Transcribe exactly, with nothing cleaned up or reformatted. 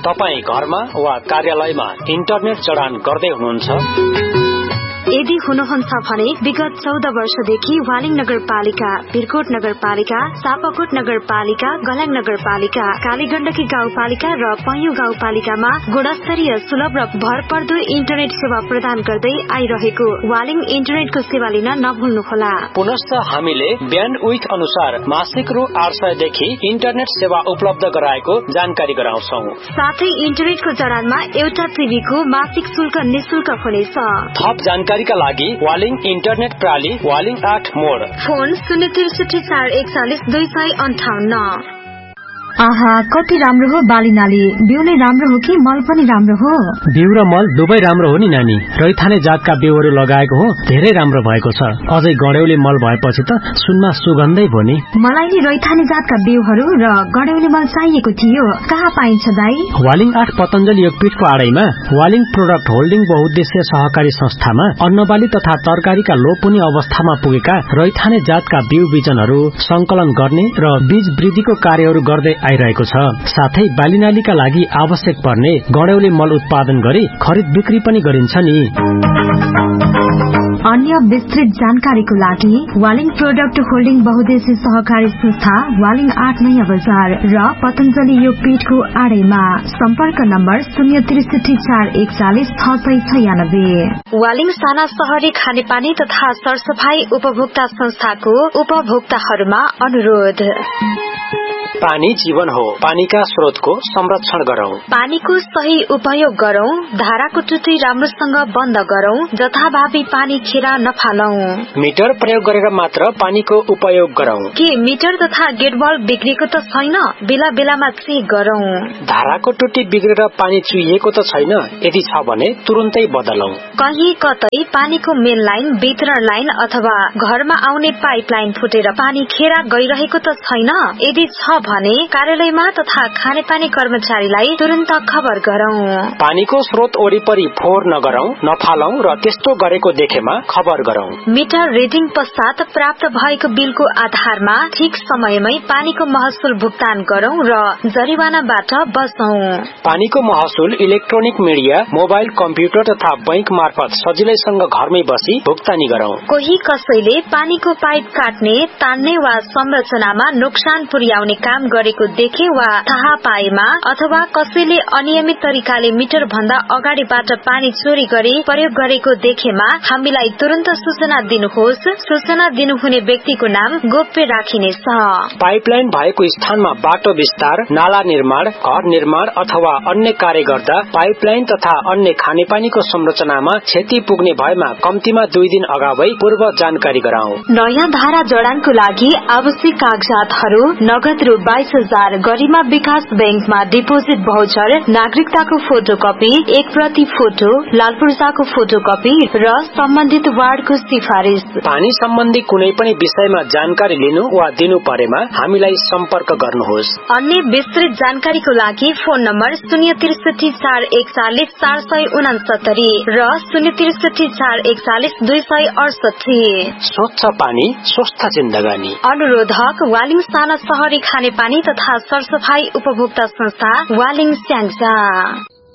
तपाई घरमा वा कार्यालयमा इन्टरनेट जडान गर्दै हुनुहुन्छ? यदि हुनुहुन्छ भने विगत चौध वर्षदेखि वालिङ नगरपालिका, बिरकोट नगरपालिका, सापाकोट नगरपालिका, गलाङ नगरपालिका, कालीगण्डकी गाउँपालिका र पैयुँ गाउँपालिकामा गुणस्तरीय, सुलभ र भरपर्दो इन्टरनेट सेवा प्रदान गर्दै आइरहेको वालिङ इन्टरनेटको सेवा लिन नभुल्नुहोला। पुनश्च हामीले ब्यान्डविड्थ अनुसार मासिक रु आठ सय देखि इन्टरनेट सेवा उपलब्ध गराएको जानकारी गराउँछौ। साथै इन्टरनेटको जडानमा एउटा टिभीको मासिक शुल्क निशुल्क हुनेछ। थप जानकारी का लागि वालिङ इन्टरनेट प्रणाली वालिङ आठ मोड, फोन शून्य त्रिसठी चार एकचालिस दुई सय अन्ठाउन्न। आहा, कति राम्रो हो बाली नाली। बिउ नै राम्रो हो कि मल पनि राम्रो हो? बिउ र मल दुवै राम्रो हो नि नानी। रैथाने जातका बिउहरू लगाएको हो, धेरै राम्रो भएको छ। अझै गड्यौली मल भएपछि त सुनमा सुगन्धै भयो नि। मलाई नि रैथाने जातका बिउहरू र गड्यौली मल चाहिएको थियो। कहाँ पाइन्छ दाई? वालिङ आठ पतञ्जलि योगपीठको आडैमा वालिङ प्रोडक्ट होल्डिङ बहुउद्देश्य सहकारी संस्थामा अन्नबाली तथा तरकारीका लोपुनी अवस्थामा पुगेका रैथाने जातका बिउ बिजनहरू संकलन गर्ने र बीज वृद्धिको कार्यहरू गर्दै आइरहेको छ। साथै बालीनालीका लागि आवश्यक पर्ने गड्यौली मल उत्पादन गरी खरिद बिक्री पनि गरिन्छ नि। अन्य विस्तृत जानकारीको लागि वालिङ प्रोडक्ट होल्डिङ बहुउद्देश्य सहकारी संस्था वालिङ आठ नयाँ बजार र पतञ्जलि योगपीठको आडैमा। सम्पर्क नम्बर शून्य त्रिसठी चार एकचालिस छ सय छयानब्बे। वालिङ साना शहरी खानेपानी तथा सरसफाई उपभोक्ता संस्थाको उपभोक्ताहरूमा अनुरोध। पानी जीवन हो, पानीका स्रोतको संरक्षण गरौं। पानीको सही उपयोग गरौं। धाराको टुटी राम्रोसँग बन्द गरौं। जथाभावी पानी खेर नफालौं। मिटर प्रयोग गरेर मात्र पानीको उपयोग गरौं। के मिटर तथा गेटबल बिग्रेको त छैन? बेला बेलामा चेक गरौं। धाराको टुटी बिग्रेर पानी चुहिएको त छैन? यदि छ भने तुरुन्तै बदलौं। कहीँ कतै पानीको मेन लाइन, वितरण लाइन अथवा घरमा आउने पाइप लाइन फुटेर पानी खेर गइरहेको त छैन? यदि छ भने कार्यालयमा तथा खानेपानी कर्मचारीलाई तुरन्त खबर गरौं। पानीको स्रोत वरिपरि फोहोर नगरौं, नफालौं र त्यस्तो गरेको देखेमा खबर गरौं। मिटर रिडिङ पश्चात प्राप्त भएको बिलको आधारमा ठिक समयमै पानीको महसुल भुक्तान गरौं र जरिवानाबाट बचौं। पानीको महसुल इलेक्ट्रोनिक मिडिया, मोबाइल, कम्प्युटर तथा बैंक मार्फत सजिलैसँग घरमै बसी भुक्तानी गरौं। कोही कसैले पानीको पाइप काट्ने, तान्ने वा संरचनामा नोक्सान पुर्याउने काम गरेको देखे वा थाहा पाएमा अथवा कसैले अनियमित तरिकाले मिटर भन्दा अगाडिबाट पानी चोरी गरी प्रयोग गरेको देखेमा हामीलाई तुरन्त सूचना दिनुहोस्। सूचना दिनुहुने व्यक्तिको नाम गोप्य राखिनेछ। पाइपलाइन भएको स्थानमा बाटो विस्तार, नाला निर्माण, घर निर्माण अथवा अन्य कार्य गर्दा पाइपलाइन तथा अन्य खानेपानीको संरचनामा क्षति पुग्ने भएमा कम्तीमा दुई दिन अगावै पूर्व जानकारी गराऊ। नयाँ धारा जडानको लागि आवश्यक कागजातहरू नगद रु बाइस हजार, गरिमा विकास बैंकमा डिपोजिट भाउचर, नागरिकताको फोटोकपी, एक प्रति फोटो, लाल पूर्जाको फोटोकपी र सम्बन्धित वार्डको सिफारिश। पानी सम्बन्धी कुनै पनि विषयमा जानकारी लिनु वा दिनु परेमा हामीलाई सम्पर्क गर्नुहोस्। अन्य विस्तृत जानकारीको लागि फोन नम्बर शून्य त्रिसठी चार एकचालिस चार सय उनासत्तरी र शून्य त्रिसठी चार एकचालिस दुई सय अडसठी। स्वच्छ पानी, स्वस्थ जिन्दगानी। अनुरोधक वालिङ साना शहरी खानेपानी तथा सरसफाई उपभोक्ता संस्था वालिङ स्याङ्जा।